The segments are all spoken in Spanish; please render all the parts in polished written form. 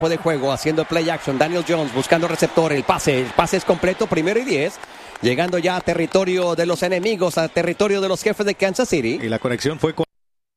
de juego, haciendo play action. Daniel Jones buscando receptor. El pase es completo, 1st y 10. Llegando ya a territorio de los enemigos, a territorio de los jefes de Kansas City. Y la conexión fue con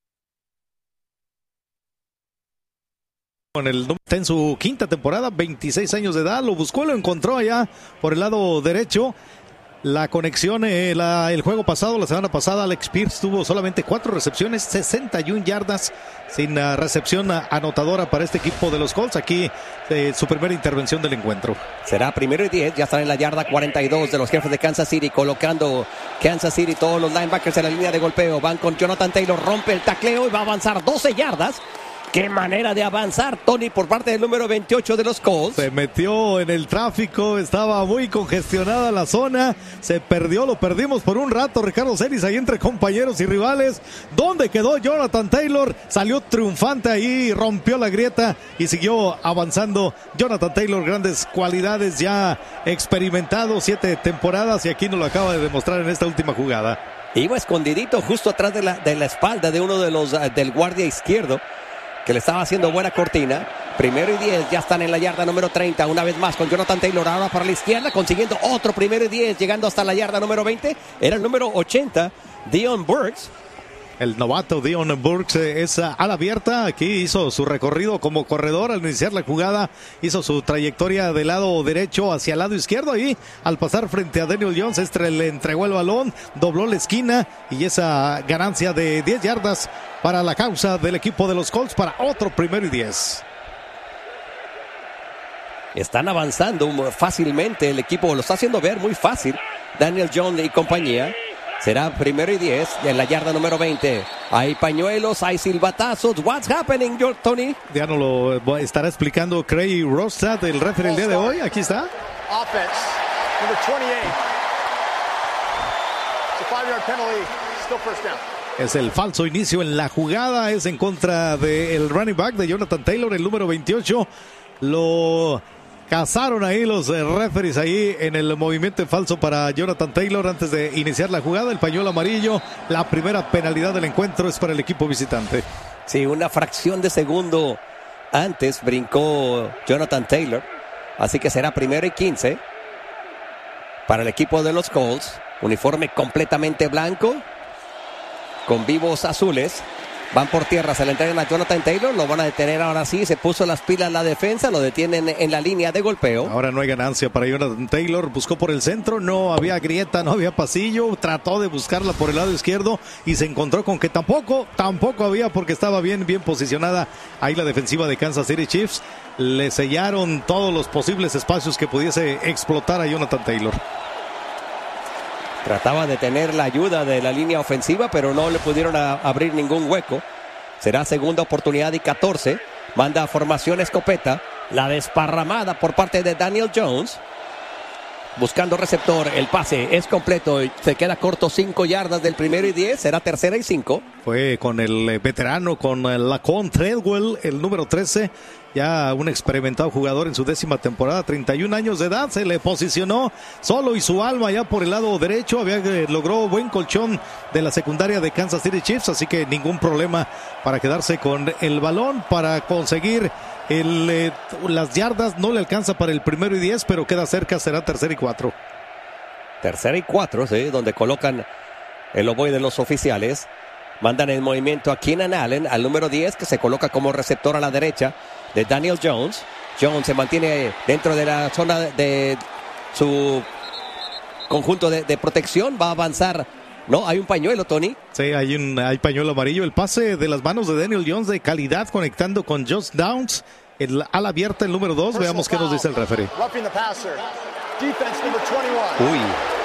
el en su quinta temporada, 26 años de edad. Lo buscó, lo encontró allá por el lado derecho. La conexión, el juego pasado, la semana pasada, Alex Pierce tuvo solamente 4 recepciones, 61 yardas sin recepción anotadora para este equipo de los Colts. Aquí su primera intervención del encuentro. Será 1st y 10, ya están en la yarda 42 de los jefes de Kansas City, colocando Kansas City todos los linebackers en la línea de golpeo. Van con Jonathan Taylor, rompe el tacleo y va a avanzar 12 yardas. ¡Qué manera de avanzar, Tony, por parte del número 28 de los Colts! Se metió en el tráfico, estaba muy congestionada la zona, se perdió, lo perdimos por un rato, Ricardo Celis, ahí entre compañeros y rivales. ¿Dónde quedó Jonathan Taylor? Salió triunfante ahí, rompió la grieta y siguió avanzando. Jonathan Taylor, grandes cualidades, ya experimentado, 7 temporadas, y aquí nos lo acaba de demostrar en esta última jugada. Iba escondidito justo atrás de la espalda de uno de los del guardia izquierdo, que le estaba haciendo buena cortina. 1st y 10, ya están en la yarda número 30, una vez más con Jonathan Taylor, ahora para la izquierda, consiguiendo otro 1st y 10, llegando hasta la yarda número 20, era el número 80, Dion Burks. El novato Dion Burks es ala abierta, aquí hizo su recorrido como corredor al iniciar la jugada, hizo su trayectoria del lado derecho hacia el lado izquierdo, ahí al pasar frente a Daniel Jones, le entregó el balón, dobló la esquina y esa ganancia de 10 yardas para la causa del equipo de los Colts para otro 1st y 10. Están avanzando fácilmente, el equipo lo está haciendo ver muy fácil, Daniel Jones y compañía. Será 1st y 10 en la yarda número 20. Hay pañuelos, hay silbatazos. What's happening, Tony? Ya nos lo estará explicando Craig Rostad, el referee el día de hoy. Aquí está. Offense, number 28. It's a 5-yard penalty, still first down. Es el falso inicio en la jugada, es en contra del running back de Jonathan Taylor, el número 28. Lo cazaron ahí los referees ahí en el movimiento en falso para Jonathan Taylor antes de iniciar la jugada. El pañuelo amarillo, la primera penalidad del encuentro es para el equipo visitante. Sí, una fracción de segundo antes brincó Jonathan Taylor, así que será 1st y 15 para el equipo de los Colts. Uniforme completamente blanco con vivos azules. Van por tierra, se le entregan a Jonathan Taylor, lo van a detener ahora sí, se puso las pilas la defensa, lo detienen en la línea de golpeo. Ahora no hay ganancia para Jonathan Taylor, buscó por el centro, no había grieta, no había pasillo, trató de buscarla por el lado izquierdo y se encontró con que tampoco había, porque estaba bien posicionada ahí la defensiva de Kansas City Chiefs. Le sellaron todos los posibles espacios que pudiese explotar a Jonathan Taylor. Trataba de tener la ayuda de la línea ofensiva, pero no le pudieron abrir ningún hueco. Será segunda oportunidad y 14. Manda formación escopeta. La desparramada por parte de Daniel Jones. Buscando receptor. El pase es completo. Se queda corto, 5 yardas del 1st y 10. Será 3rd y 5. Fue con el veterano, con Laquan Treadwell, el número 13. Ya un experimentado jugador en su 10ª temporada, 31 años de edad, se le posicionó solo y su alma ya por el lado derecho, logró buen colchón de la secundaria de Kansas City Chiefs, así que ningún problema para quedarse con el balón, para conseguir las yardas. No le alcanza para el 1st y 10, pero queda cerca, será 3rd y 4. 3rd y 4, sí, donde colocan el ovoide de los oficiales. Mandan en movimiento a Keenan Allen, al número 10, que se coloca como receptor a la derecha de Daniel Jones. Jones se mantiene dentro de la zona de su conjunto de protección. Va a avanzar. No, hay un pañuelo, Tony. Sí, hay pañuelo amarillo. El pase de las manos de Daniel Jones de calidad, conectando con Josh Downs. El ala abierta, el número 2. Veamos qué nos dice el referee. Uy.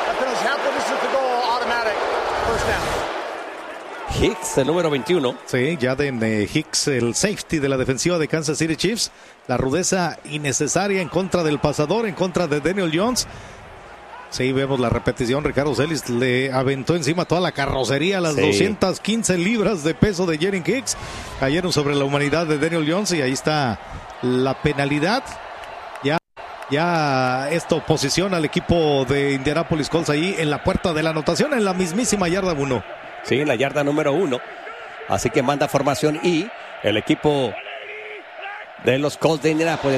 Hicks, el número 21. Sí, Jaden Hicks, el safety de la defensiva de Kansas City Chiefs. La rudeza innecesaria en contra del pasador, en contra de Daniel Jones. Sí, vemos la repetición. Ricardo Celis le aventó encima toda la carrocería, las 215 libras de peso de Jaden Hicks. Cayeron sobre la humanidad de Daniel Jones y ahí está la penalidad. Ya esto posiciona al equipo de Indianapolis Colts ahí en la puerta de la anotación, en la mismísima yarda 1. Sí, en la yarda número 1. Así que manda formación y el equipo de los Colts de Indianapolis.